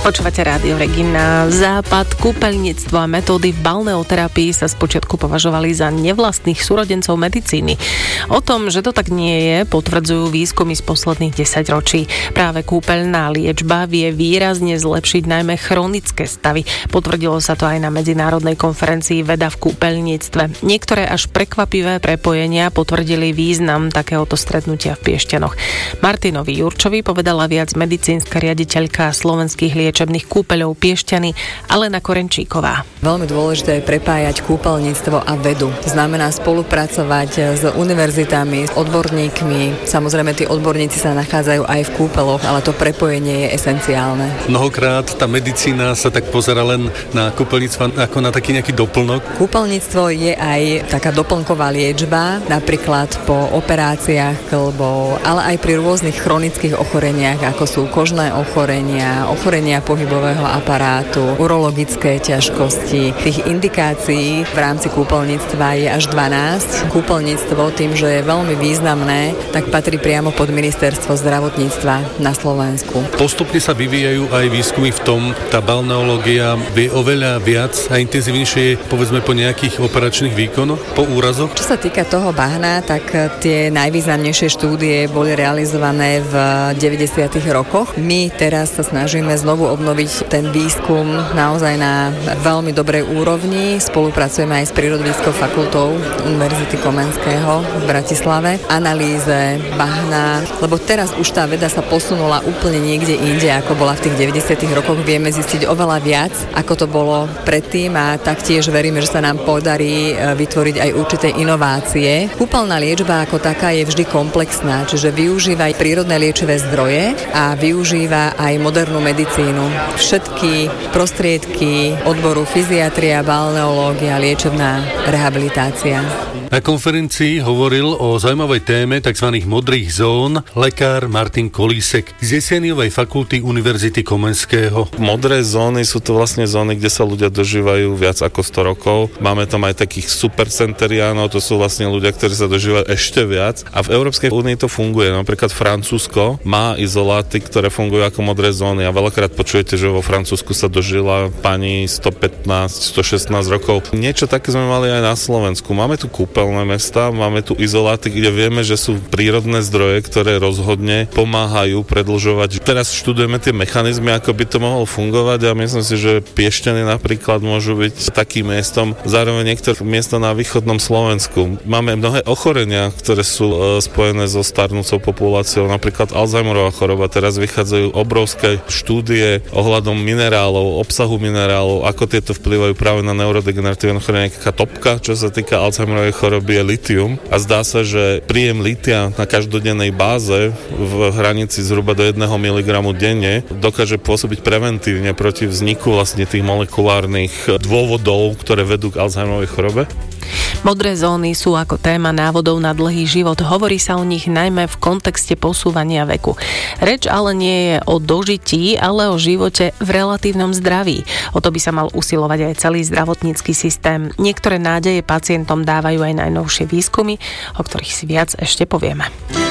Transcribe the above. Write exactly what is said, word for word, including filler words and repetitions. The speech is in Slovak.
Počúvate Rádio Regina. Západ, kúpeľníctvo a metódy v balneoterapii sa spočiatku považovali za nevlastných súrodencov medicíny. O tom, že to tak nie je, potvrdzujú výskumy z posledných desaťročí. Práve kúpeľná liečba vie výrazne zlepšiť najmä chronické stavy. Potvrdilo sa to aj na medzinárodnej konferencii Veda v kúpeľníctve. Niektoré až prekvapivé prepojenia potvrdili význam takéhoto stretnutia v Piešťanoch. Martinovi Jurčovi povedala viac medicínska riaditeľka slovenských liečebných kúpeľov Piešťany Alena Korenčíková. Veľmi dôležité je prepájať kúpeľníctvo a vedu. Znamená spolupracovať s univerzitami, s odborníkmi. Samozrejme, tí odborníci sa nachádzajú aj v kúpeľoch, ale to prepojenie je esenciálne. Mnohokrát tá medicína sa tak pozerá len na kúpeľníctvo ako na taký nejaký doplnok. Kúpeľníctvo je aj taká doplnková liečba, napríklad po operáciách kĺbov, ale aj pri rôznych chronických ochoreniach, ako sú kožné ochorenia, ochorenia pohybového aparátu, urologické ťažkosti. Tých indikácií v rámci kúpeľníctva je až dvanásť. Kúpeľníctvo tým, že je veľmi významné, tak patrí priamo pod ministerstvo zdravotníctva na Slovensku. Postupne sa vyvíjajú aj výskumy v tom, tá balneológia vie oveľa viac a intenzívnejšie, povedzme po nejakých operačných výkonoch, po úrazoch. Čo sa týka toho bahna, tak tie najvýznamnejšie štúdie boli realizované v deväťdesiatych rokoch. My teraz sa snažíme znovu obnoviť ten výskum naozaj na veľmi dobrej úrovni. Spolupracujeme aj s Prírodovedeckou fakultou Univerzity Komenského v Bratislave. Analýze bahna, lebo teraz už tá veda sa posunula úplne niekde inde, ako bola v tých deväťdesiatych rokoch. Vieme zistiť oveľa viac, ako to bolo predtým a taktiež veríme, že sa nám podarí vytvoriť aj určité inovácie. Kúpeľná liečba ako taká je vždy komplexná, čiže využíva aj prírodné liečivé zdroje a využíva aj modernú medicínu. Všetky prostriedky odboru fyziatria, balneológia, liečebná rehabilitácia. Na konferencii hovoril o zaujímavej téme tzv. Modrých zón lekár Martin Kolísek z Jeseniovej fakulty Univerzity Komenského. Modré zóny sú to vlastne zóny, kde sa ľudia dožívajú viac ako sto rokov. Máme tam aj takých supercenteriánov, to sú vlastne ľudia, ktorí sa dožívajú ešte viac. A v Európskej únii to funguje. Napríklad Francúzsko má izoláty, ktoré fungujú ako modré zóny a veľakrát počujete, že vo Francúzsku sa dožila pani stopätnásť stošestnásť rokov. Niečo také sme mali aj na Slovensku. Máme tu kúpeľné mestá, máme tu izoláty, kde vieme, že sú prírodné zdroje, ktoré rozhodne pomáhajú predĺžovať. Teraz študujeme tie mechanizmy, ako by to mohlo fungovať a myslím si, že Piešťany napríklad môžu byť takým miestom, zároveň niektoré miesta na východnom Slovensku. Máme mnohé ochorenia, ktoré sú spojené so starnúcou populáciou, napríklad Alzheimerová choroba. Teraz vychádzajú obrovské štúdie ohľadom minerálov, obsahu minerálov, ako tieto vplyvajú práve na neurodegeneratívne ochorenia. Nejaká topka, čo sa týka Alzheimerovej choroby, je litium a zdá sa, že príjem litia na každodennej báze v hranici zhruba do jedného miligramu denne dokáže pôsobiť preventívne proti vzniku vlastne tých molekulárnych dôvodov, ktoré vedú k Alzheimerovej chorobe. Modré zóny sú ako téma návodov na dlhý život. Hovorí sa o nich najmä v kontexte posúvania veku. Reč ale nie je o dožití, ale o živote v relatívnom zdraví. O to by sa mal usilovať aj celý zdravotnícky systém. Niektoré nádeje pacientom dávajú aj najnovšie výskumy, o ktorých si viac ešte povieme.